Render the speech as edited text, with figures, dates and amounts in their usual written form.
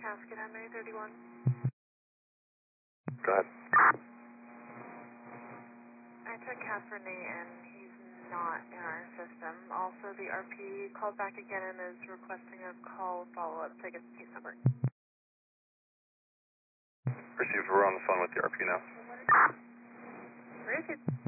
Casket Henry 31. Go ahead. I took Cafernet and he's not in our system. Also, the RP called back again and is requesting a call follow-up to get the case number. Received, we're on the phone with the RP now. Where is it?